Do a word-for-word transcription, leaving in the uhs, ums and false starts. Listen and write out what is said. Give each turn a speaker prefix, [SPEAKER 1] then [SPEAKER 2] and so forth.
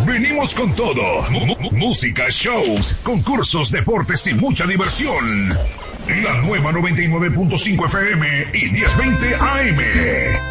[SPEAKER 1] Venimos con todo. M- m- música, shows, concursos, deportes y mucha diversión. La nueva noventa y nueve punto cinco F M y diez veinte A M.